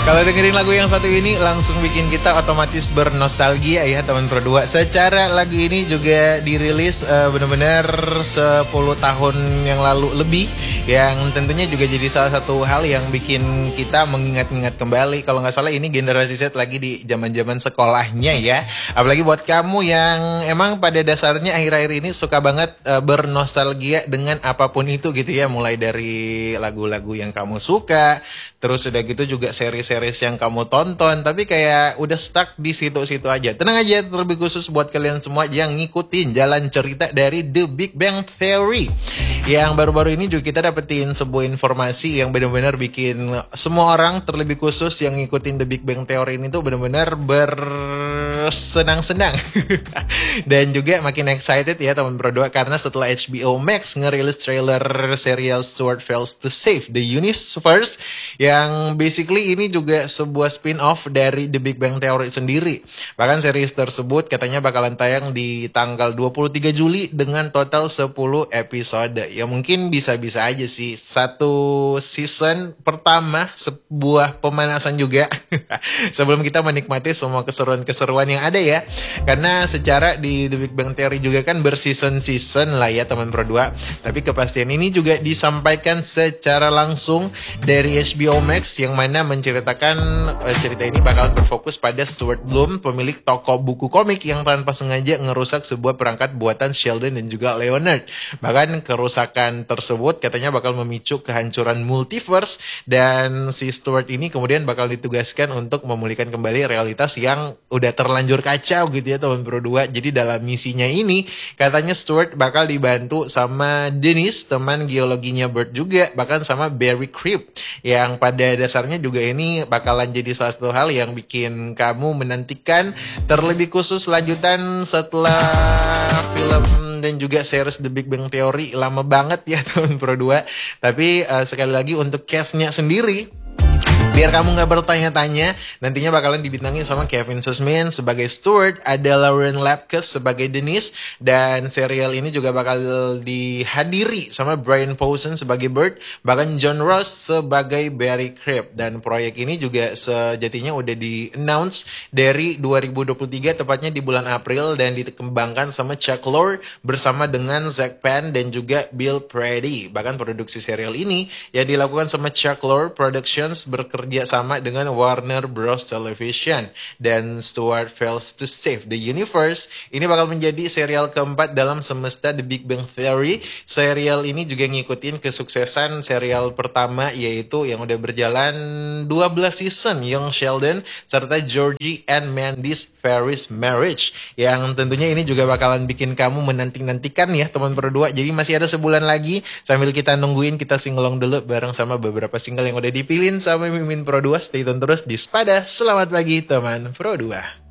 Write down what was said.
Kalau dengerin lagu yang satu ini langsung bikin kita otomatis bernostalgia ya teman Pro 2. Secara lagu ini juga dirilis benar-benar 10 tahun yang lalu lebih, yang tentunya juga jadi salah satu hal yang bikin kita mengingat-ingat kembali. Kalau nggak salah ini generasi Z lagi di zaman-zaman sekolahnya ya. Apalagi buat kamu yang emang pada dasarnya akhir-akhir ini suka banget bernostalgia dengan apapun itu gitu ya. Mulai dari lagu-lagu yang kamu suka, terus udah gitu juga series yang kamu tonton, tapi kayak udah stuck di situ-situ aja. Tenang aja, terlebih khusus buat kalian semua yang ngikutin jalan cerita dari The Big Bang Theory. Yang baru-baru ini juga kita dapetin sebuah informasi yang benar-benar bikin semua orang, terlebih khusus yang ngikutin The Big Bang Theory ini tuh benar-benar bersenang-senang. Dan juga makin excited ya teman Pro 2, karena setelah HBO Max ngerilis trailer serial Stuart Fails to Save the Universe, yang basically ini juga sebuah spin-off dari The Big Bang Theory sendiri. Bahkan series tersebut katanya bakalan tayang di tanggal 23 Juli dengan total 10 episode. Ya mungkin bisa-bisa aja sih. Satu season pertama sebuah pemanasan juga. Sebelum kita menikmati semua keseruan-keseruan yang ada ya. Karena secara di The Big Bang Theory juga kan berseason-season lah ya teman Pro 2. Tapi kepastian ini juga disampaikan secara langsung dari HBO Max, yang mana menceritakan cerita ini bakalan berfokus pada Stuart Bloom, pemilik toko buku komik yang tanpa sengaja ngerusak sebuah perangkat buatan Sheldon dan juga Leonard. Bahkan kerusakan tersebut katanya bakal memicu kehancuran multiverse, dan si Stuart ini kemudian bakal ditugaskan untuk memulihkan kembali realitas yang udah terlanjur kacau gitu ya teman Pro 2. Jadi dalam misinya ini katanya Stuart bakal dibantu sama Dennis, teman geologinya Bert juga, bahkan sama Barry Cribb, yang pada dasarnya juga ini bakalan jadi salah satu hal yang bikin kamu menantikan, terlebih khusus lanjutan setelah film dan juga series The Big Bang Theory. Lama banget ya tahun Pro 2. Tapi sekali lagi untuk cast-nya sendiri, biar kamu nggak bertanya-tanya, nantinya bakalan dibintangi sama Kevin Sussman sebagai Stuart, ada Lauren Lapkus sebagai Denise, dan serial ini juga bakal dihadiri sama Brian Posehn sebagai Bert, bahkan John Ross sebagai Barry Cribb. Dan proyek ini juga sejatinya udah di-announce dari 2023, tepatnya di bulan April, dan dikembangkan sama Chuck Lorre bersama dengan Zach Penn dan juga Bill Prady. Bahkan produksi serial ini yang dilakukan sama Chuck Lorre Productions bekerja sama dengan Warner Bros Television, dan Stuart Fails to Save the Universe ini bakal menjadi serial keempat dalam semesta The Big Bang Theory. Serial ini juga ngikutin kesuksesan serial pertama, yaitu yang udah berjalan 12 season, Young Sheldon serta Georgie and Mandy's Ferris Marriage, yang tentunya ini juga bakalan bikin kamu menanti-nantikan ya teman Pro 2. Jadi masih ada sebulan lagi, sambil kita nungguin, kita singelong dulu bareng sama beberapa single yang udah dipilih sama Mimin Pro 2. Stay tune terus di Spada. Selamat pagi teman Pro 2.